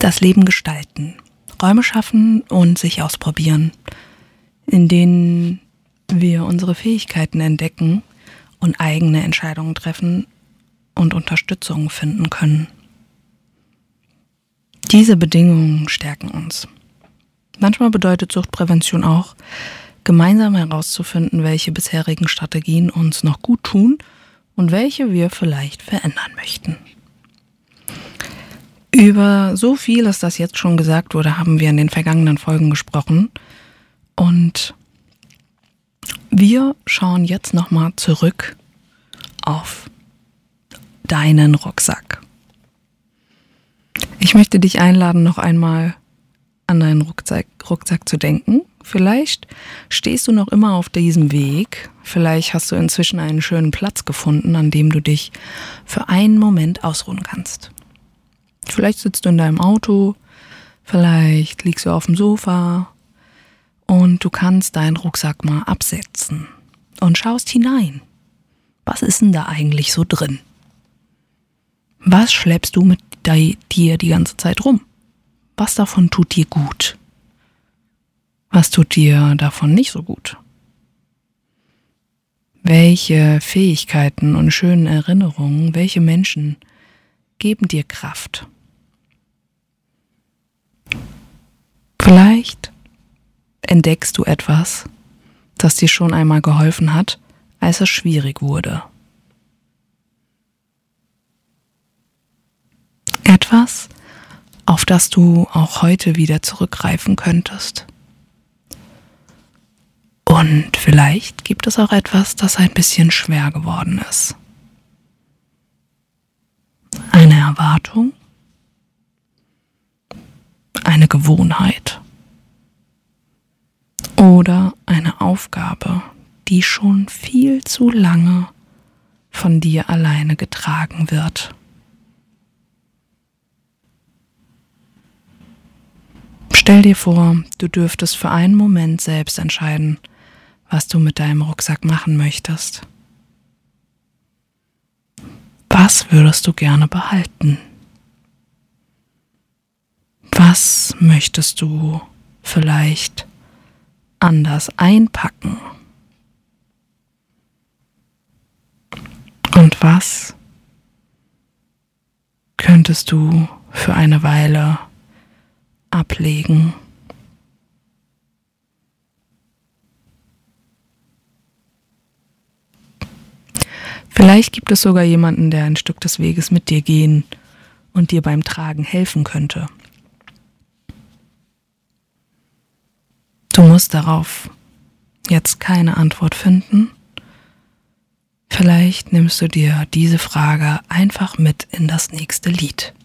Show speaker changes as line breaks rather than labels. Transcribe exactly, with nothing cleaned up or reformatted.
Das Leben gestalten, Räume schaffen und sich ausprobieren, in denen wir unsere Fähigkeiten entdecken und eigene Entscheidungen treffen und Unterstützung finden können. Diese Bedingungen stärken uns. Manchmal bedeutet Suchtprävention auch, gemeinsam herauszufinden, welche bisherigen Strategien uns noch gut tun und welche wir vielleicht verändern möchten. Über so vieles, das jetzt schon gesagt wurde, haben wir in den vergangenen Folgen gesprochen. Und wir schauen jetzt nochmal zurück auf deinen Rucksack. Ich möchte dich einladen, noch einmal an deinen Rucksack, Rucksack zu denken. Vielleicht stehst du noch immer auf diesem Weg. Vielleicht hast du inzwischen einen schönen Platz gefunden, an dem du dich für einen Moment ausruhen kannst. Vielleicht sitzt du in deinem Auto, vielleicht liegst du auf dem Sofa und du kannst deinen Rucksack mal absetzen und schaust hinein. Was ist denn da eigentlich so drin? Was schleppst du mit dir die ganze Zeit rum? Was davon tut dir gut? Was tut dir davon nicht so gut? Welche Fähigkeiten und schönen Erinnerungen, welche Menschen geben dir Kraft? Vielleicht entdeckst du etwas, das dir schon einmal geholfen hat, als es schwierig wurde. Etwas, auf das du auch heute wieder zurückgreifen könntest. Und vielleicht gibt es auch etwas, das ein bisschen schwer geworden ist. Eine Erwartung, eine Gewohnheit oder eine Aufgabe, die schon viel zu lange von dir alleine getragen wird. Stell dir vor, du dürftest für einen Moment selbst entscheiden, was du mit deinem Rucksack machen möchtest. Was würdest du gerne behalten? Was möchtest du vielleicht anders einpacken? Und was könntest du für eine Weile ablegen? Vielleicht gibt es sogar jemanden, der ein Stück des Weges mit dir gehen und dir beim Tragen helfen könnte. Du musst darauf jetzt keine Antwort finden. Vielleicht nimmst du dir diese Frage einfach mit in das nächste Lied.